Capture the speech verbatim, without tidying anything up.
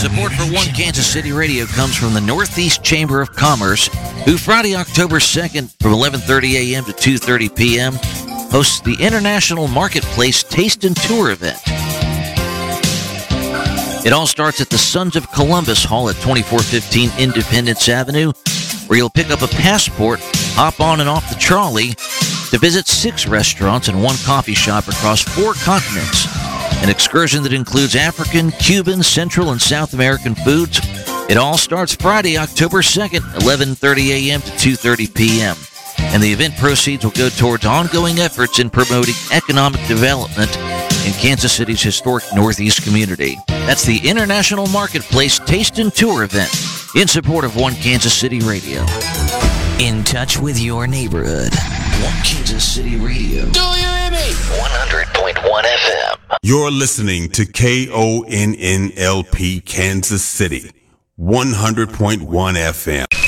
Support for One Kansas City Radio comes from the Northeast Chamber of Commerce, who Friday, October second from eleven thirty a.m. to two thirty p.m. hosts the International Marketplace Taste and Tour event. It all starts at the Sons of Columbus Hall at twenty-four fifteen Independence Avenue, where you'll pick up a passport, hop on and off the trolley to visit six restaurants and one coffee shop across four continents. An excursion that includes African, Cuban, Central, and South American foods. It all starts Friday, October second, eleven thirty a.m. to two thirty p.m. And the event proceeds will go towards ongoing efforts in promoting economic development in Kansas City's historic Northeast community. That's the International Marketplace Taste and Tour event in support of One Kansas City Radio. In touch with your neighborhood. One Kansas City Radio. Do you hear me? one hundred point one F M. You're listening to K O N N L P Kansas City, one hundred point one F M.